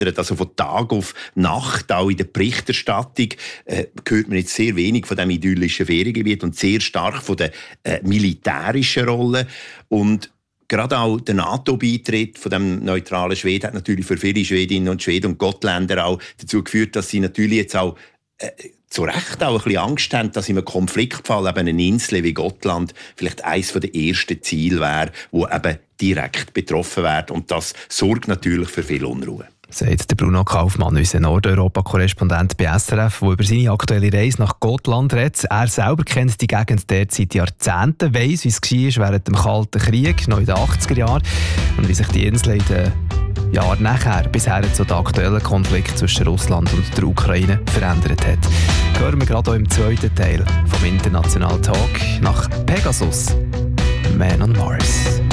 Also von Tag auf Nacht, auch in der Berichterstattung, hört man jetzt sehr wenig von dem idyllischen Feriengebiet und sehr stark von der militärischen Rolle. Und gerade auch der NATO-Beitritt von dem neutralen Schweden hat natürlich für viele Schwedinnen und Schweden und Gottländer auch dazu geführt, dass sie natürlich jetzt auch zu Recht auch ein bisschen Angst haben, dass in einem Konfliktfall eben eine Insel wie Gotland vielleicht eines der ersten Ziele wäre, wo eben direkt betroffen wird. Und das sorgt natürlich für viel Unruhe. Sagt der Bruno Kaufmann, unser Nordeuropa-Korrespondent bei SRF, der über seine aktuelle Reise nach Gotland redet. Er selber kennt die Gegend dort seit Jahrzehnten, weiss, wie es war während dem Kalten Krieg, noch in den 80er Jahren, und wie sich die Insel in den Jahren nachher bisher zu dem aktuellen Konflikt zwischen Russland und der Ukraine verändert hat. Hören wir gerade auch im zweiten Teil vom International Talk nach Pegasus, Man on Mars.